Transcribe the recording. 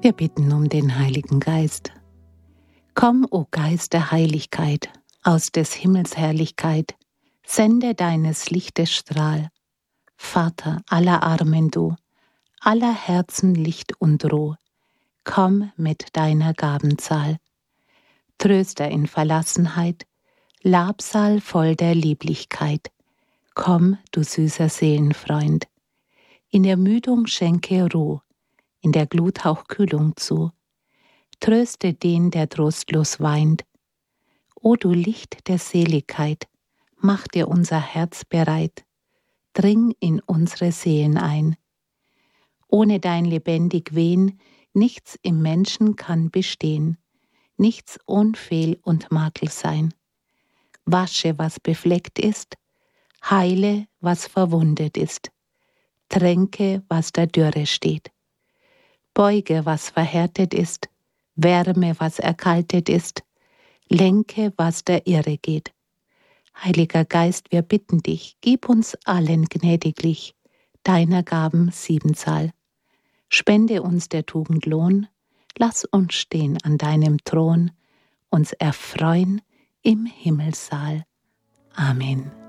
Wir bitten um den Heiligen Geist. Komm, o Geist der Heiligkeit, aus des Himmels Herrlichkeit, sende deines Lichtes Strahl. Vater aller Armen du, aller Herzen Licht und Ruh, komm mit deiner Gabenzahl. Tröster in Verlassenheit, Labsal voll der Lieblichkeit, komm, du süßer Seelenfreund. In Ermüdung schenke Ruh, in der Glut hauch Kühlung zu. Tröste den, der trostlos weint. O du Licht der Seligkeit, mach dir unser Herz bereit. Dring in unsere Seelen ein. Ohne dein lebendig Wehen, nichts im Menschen kann bestehen, nichts unfehl und Makel sein. Wasche, was befleckt ist, heile, was verwundet ist, tränke, was der Dürre steht. Beuge, was verhärtet ist, wärme, was erkaltet ist, lenke, was der Irre geht. Heiliger Geist, wir bitten dich, gib uns allen gnädiglich deiner Gaben Siebenzahl. Spende uns der Tugend Lohn, lass uns stehen an deinem Thron, uns erfreuen im Himmelssaal. Amen.